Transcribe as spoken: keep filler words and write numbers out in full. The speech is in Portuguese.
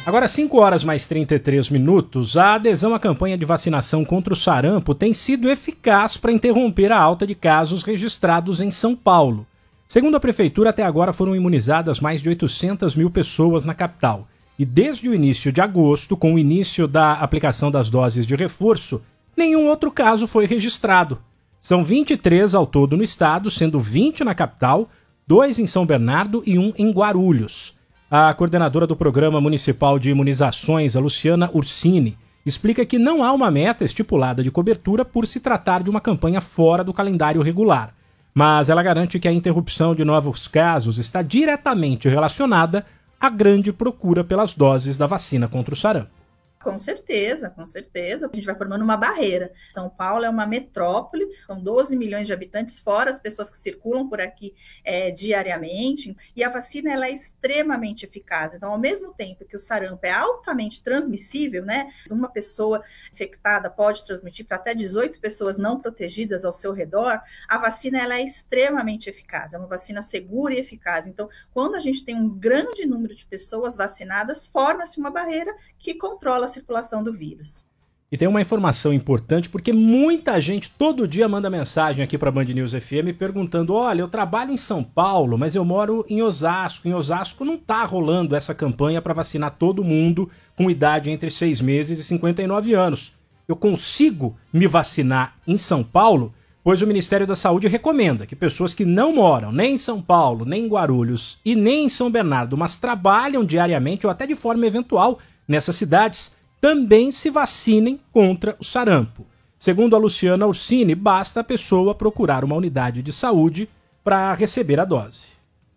Agora, cinco horas mais trinta e três minutos, a adesão à campanha de vacinação contra o sarampo tem sido eficaz para interromper a alta de casos registrados em São Paulo. Segundo a Prefeitura, até agora foram imunizadas mais de oitocentas mil pessoas na capital. E desde o início de agosto, com o início da aplicação das doses de reforço, nenhum outro caso foi registrado. São vinte e três ao todo no estado, sendo vinte na capital, dois em São Bernardo e um em Guarulhos. A coordenadora do Programa Municipal de Imunizações, a Luciana Ursini, explica que não há uma meta estipulada de cobertura por se tratar de uma campanha fora do calendário regular. Mas ela garante que a interrupção de novos casos está diretamente relacionada à grande procura pelas doses da vacina contra o sarampo. Com certeza, com certeza. A gente vai formando uma barreira. São Paulo é uma metrópole, são doze milhões de habitantes, fora as pessoas que circulam por aqui é, diariamente, e a vacina ela é extremamente eficaz. Então, ao mesmo tempo que o sarampo é altamente transmissível, né? Uma pessoa infectada pode transmitir para até dezoito pessoas não protegidas ao seu redor, a vacina ela é extremamente eficaz, é uma vacina segura e eficaz. Então, quando a gente tem um grande número de pessoas vacinadas, forma-se uma barreira que controla a circulação do vírus. E tem uma informação importante, porque muita gente todo dia manda mensagem aqui para a Band News F M perguntando: olha, eu trabalho em São Paulo, mas eu moro em Osasco. Em Osasco não está rolando essa campanha para vacinar todo mundo com idade entre seis meses e cinquenta e nove anos. Eu consigo me vacinar em São Paulo? Pois o Ministério da Saúde recomenda que pessoas que não moram nem em São Paulo, nem em Guarulhos e nem em São Bernardo, mas trabalham diariamente ou até de forma eventual nessas cidades, também se vacinem contra o sarampo. Segundo a Luciana Ursini, basta a pessoa procurar uma unidade de saúde para receber a dose.